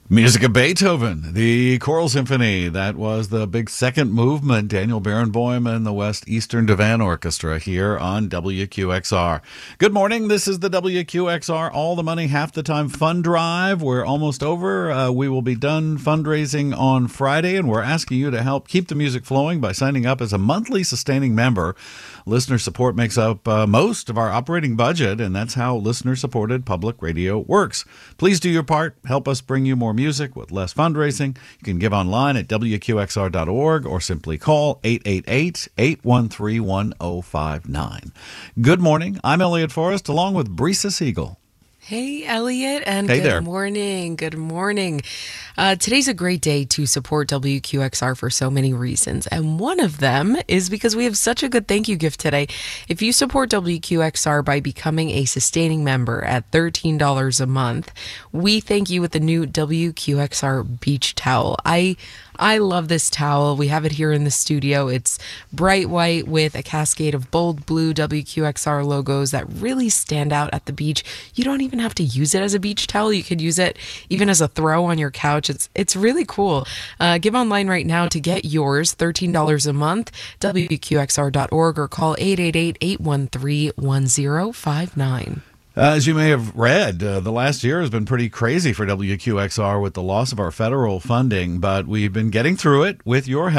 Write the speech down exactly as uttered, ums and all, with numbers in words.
Music of Beethoven, the Choral Symphony. That was the big second movement. Daniel Barenboim and the West Eastern Divan Orchestra here on W Q X R. Good morning. This is the W Q X R All the Money Half the Time Fund Drive. We're almost over. Uh, we will be done fundraising on Friday, and we're asking you to help keep the music flowing by signing up as a monthly sustaining member. Listener support makes up uh, most of our operating budget, and that's how listener-supported public radio works. Please do your part. Help us bring you more music with less fundraising. You can give online at W Q X R dot org or simply call eight eight eight, eight one three, one zero five nine. Good morning. I'm Elliot Forrest along with Brisa Siegel. Hey, Elliot, and hey good there. morning. Good morning. Uh, today's a great day to support W Q X R for so many reasons, and one of them is because we have such a good thank you gift today. If you support W Q X R by becoming a sustaining member at thirteen dollars a month, we thank you with the new W Q X R beach towel. I I love this towel. We have it here in the studio. It's bright white with a cascade of bold blue W Q X R logos that really stand out at the beach. You don't even have to use it as a beach towel. You could use it even as a throw on your couch. It's it's really cool. Uh, give online right now to get yours, thirteen dollars a month, W Q X R dot org, or call eight eight eight, eight one three, one zero five nine. Uh, as you may have read, uh, the last year has been pretty crazy for W Q X R with the loss of our federal funding, but we've been getting through it with your help.